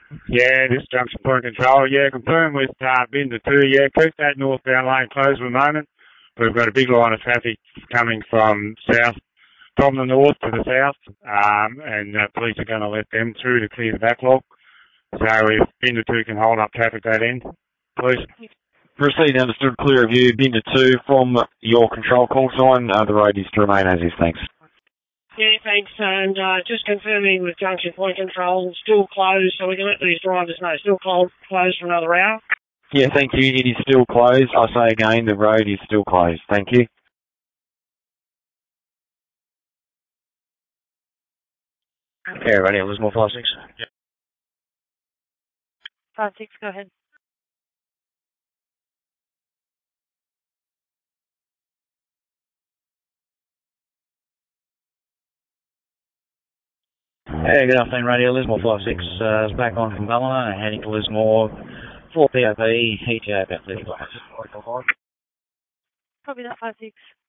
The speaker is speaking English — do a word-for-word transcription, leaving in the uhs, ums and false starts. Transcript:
Yeah, this junction point control. Yeah, confirm with uh, bin to two. Yeah, keep that northbound lane closed for the moment. We've got a big line of traffic coming from south, from the north to the south, um, and uh, police are going to let them through to clear the backlog. So if bin to two can hold up traffic that end, please. Proceed, understood, clear of you. Bin to two from your control call sign. Uh, the road is to remain as is, thanks. Yeah, thanks. And uh, just confirming with junction point control, still closed, so we can let these drivers know, still closed for another hour. Yeah, thank you. It is still closed. I say again, the road is still closed. Thank you. Yeah, Radio Lismore five six. Yeah. five six, go ahead. Yeah, good afternoon, Radio Lismore five six. Uh, it's back on from Ballina, heading to Lismore, four P O P, E T A about thirty. Copy that, five six.